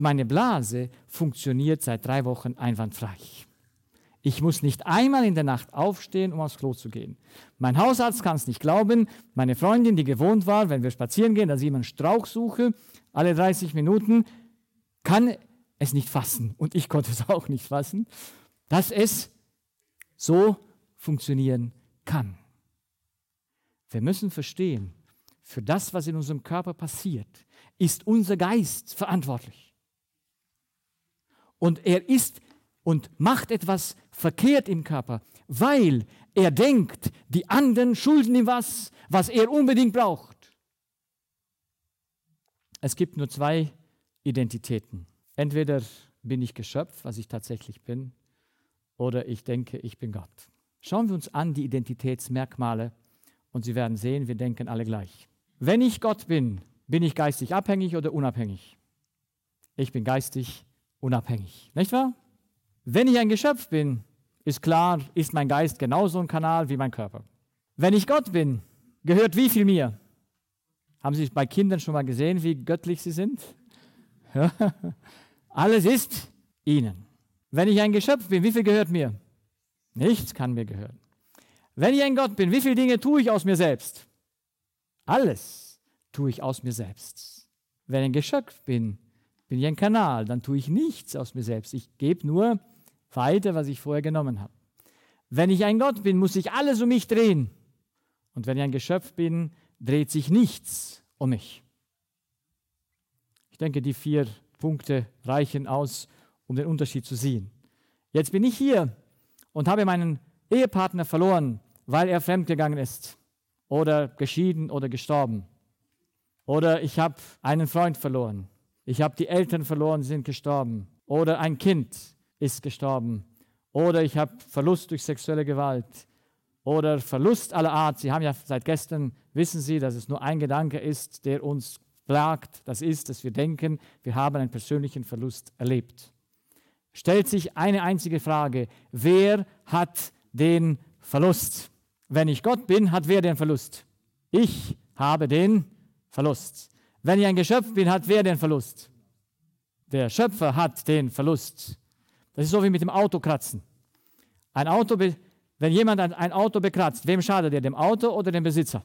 Meine Blase funktioniert seit 3 Wochen einwandfrei. Ich muss nicht einmal in der Nacht aufstehen, um aufs Klo zu gehen. Mein Hausarzt kann es nicht glauben. Meine Freundin, die gewohnt war, wenn wir spazieren gehen, dass ich immer einen Strauch suche, alle 30 Minuten, kann es nicht fassen. Und ich konnte es auch nicht fassen, dass es so funktionieren kann. Wir müssen verstehen, für das, was in unserem Körper passiert, ist unser Geist verantwortlich. Und er ist und macht etwas verkehrt im Körper, weil er denkt, die anderen schulden ihm was er unbedingt braucht. Es gibt nur 2 Identitäten. Entweder bin ich Geschöpf, was ich tatsächlich bin, oder ich denke, ich bin Gott. Schauen wir uns an die Identitätsmerkmale und Sie werden sehen, wir denken alle gleich. Wenn ich Gott bin, bin ich geistig abhängig oder unabhängig? Ich bin geistig unabhängig, nicht wahr? Wenn ich ein Geschöpf bin, ist klar, ist mein Geist genauso ein Kanal wie mein Körper. Wenn ich Gott bin, gehört wie viel mir? Haben Sie bei Kindern schon mal gesehen, wie göttlich sie sind? Ja. Alles ist ihnen. Wenn ich ein Geschöpf bin, wie viel gehört mir? Nichts kann mir gehören. Wenn ich ein Gott bin, wie viele Dinge tue ich aus mir selbst? Alles tue ich aus mir selbst. Wenn ich ein Geschöpf bin ich ein Kanal, dann tue ich nichts aus mir selbst. Ich gebe nur weiter, was ich vorher genommen habe. Wenn ich ein Gott bin, muss sich alles um mich drehen. Und wenn ich ein Geschöpf bin, dreht sich nichts um mich. Ich denke, die 4 Punkte reichen aus, um den Unterschied zu sehen. Jetzt bin ich hier und habe meinen Ehepartner verloren, weil er fremdgegangen ist oder geschieden oder gestorben. Oder ich habe einen Freund verloren. Ich habe die Eltern verloren, sie sind gestorben. Oder ein Kind ist gestorben. Oder ich habe Verlust durch sexuelle Gewalt. Oder Verlust aller Art. Sie haben ja seit gestern, wissen Sie, dass es nur ein Gedanke ist, der uns plagt. Das ist, dass wir denken, wir haben einen persönlichen Verlust erlebt. Stellt sich eine einzige Frage: Wer hat den Verlust? Wenn ich Gott bin, hat wer den Verlust? Ich habe den Verlust. Wenn ich ein Geschöpf bin, hat wer den Verlust? Der Schöpfer hat den Verlust. Das ist so wie mit dem Autokratzen. Wenn jemand ein Auto bekratzt, wem schadet er? Dem Auto oder dem Besitzer?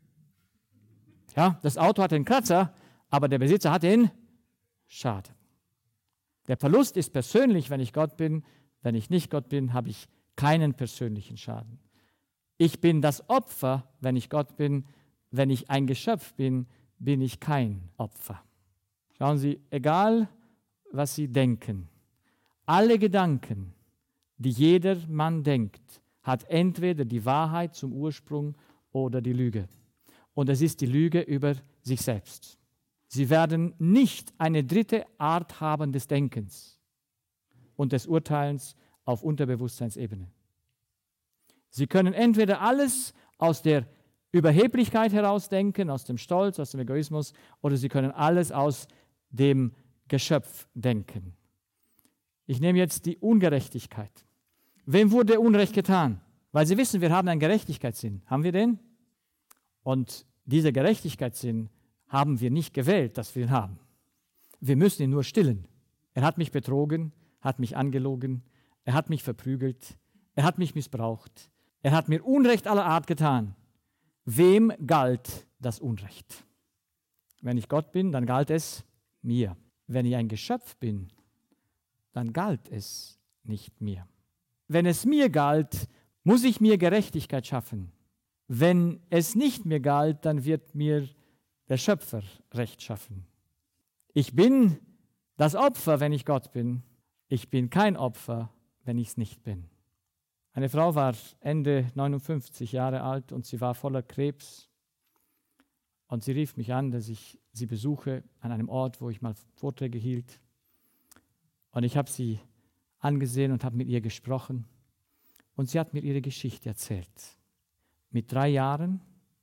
Ja, das Auto hat den Kratzer, aber der Besitzer hat den Schaden. Der Verlust ist persönlich, wenn ich Gott bin. Wenn ich nicht Gott bin, habe ich keinen persönlichen Schaden. Ich bin das Opfer, wenn ich Gott bin. Wenn ich ein Geschöpf bin, bin ich kein Opfer. Schauen Sie, egal was Sie denken, alle Gedanken, die jeder Mann denkt, hat entweder die Wahrheit zum Ursprung oder die Lüge. Und es ist die Lüge über sich selbst. Sie werden nicht eine dritte Art haben des Denkens und des Urteilens auf Unterbewusstseinsebene. Sie können entweder alles aus der Überheblichkeit herausdenken, aus dem Stolz, aus dem Egoismus, oder Sie können alles aus dem Geschöpf denken. Ich nehme jetzt die Ungerechtigkeit. Wem wurde Unrecht getan? Weil Sie wissen, wir haben einen Gerechtigkeitssinn. Haben wir den? Und dieser Gerechtigkeitssinn haben wir nicht gewählt, dass wir ihn haben. Wir müssen ihn nur stillen. Er hat mich betrogen, hat mich angelogen, er hat mich verprügelt, er hat mich missbraucht, er hat mir Unrecht aller Art getan. Wem galt das Unrecht? Wenn ich Gott bin, dann galt es mir. Wenn ich ein Geschöpf bin, dann galt es nicht mir. Wenn es mir galt, muss ich mir Gerechtigkeit schaffen. Wenn es nicht mir galt, dann wird mir der Schöpfer Recht schaffen. Ich bin das Opfer, wenn ich Gott bin. Ich bin kein Opfer, wenn ich es nicht bin. Eine Frau war Ende 59 Jahre alt und sie war voller Krebs. Und sie rief mich an, dass ich sie besuche an einem Ort, wo ich mal Vorträge hielt. Und ich habe sie angesehen und habe mit ihr gesprochen. Und sie hat mir ihre Geschichte erzählt. Mit 3 Jahren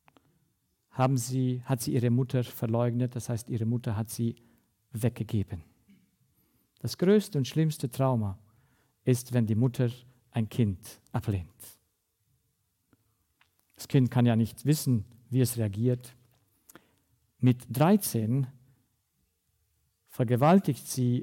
hat sie ihre Mutter verleugnet, das heißt, ihre Mutter hat sie weggegeben. Das größte und schlimmste Trauma ist, wenn die Mutter ein Kind ablehnt. Das Kind kann ja nicht wissen, wie es reagiert. Mit 13 vergewaltigt sie